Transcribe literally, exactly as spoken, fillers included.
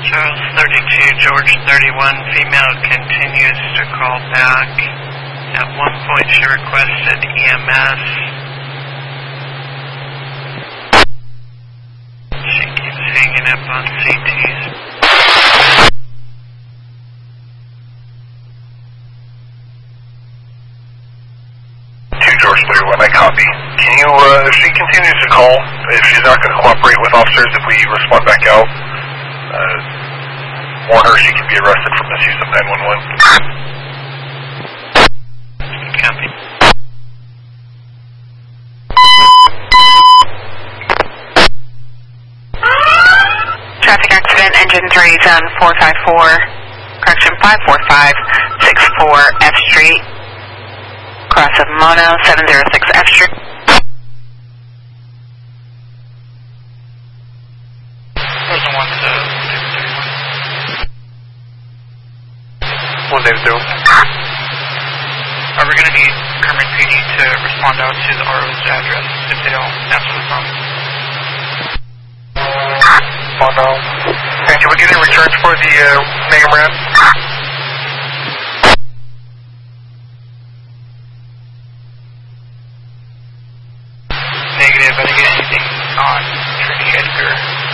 Charles thirty-two, George thirty-one, female continues to call back. At one point she requested E M S. She keeps hanging up on C Ts. two George thirty-one, I copy. Can you, uh, if she continues to call, if she's not going to cooperate with officers, if we respond back out, uh, warn her she can be arrested for misuse of nine one one. Copy. Traffic accident, engine three, zone four five four, correction five four five six four F Street, cross of Mono, seven zero six F Street. Person one to one nine zero. Are we going to need Kermit P D to respond out to the R O's address if they don't answer the phone? Oh no. And can we get any returns for the uh, Mega Brand? Negative, I didn't get anything on Trinity Edgar.